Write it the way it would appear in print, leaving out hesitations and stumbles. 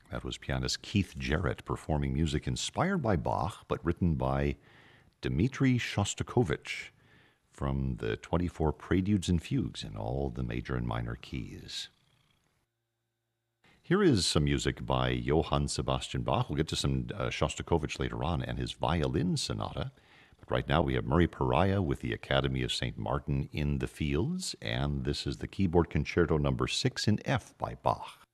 That was pianist Keith Jarrett performing music inspired by Bach, but written by Dmitri Shostakovich from the 24 Preludes and Fugues in all the major and minor keys. Here is some music by Johann Sebastian Bach. We'll get to some Shostakovich later on and his violin sonata. But right now we have Murray Pariah with the Academy of St. Martin in the Fields, and this is the keyboard concerto number 6 in F by Bach.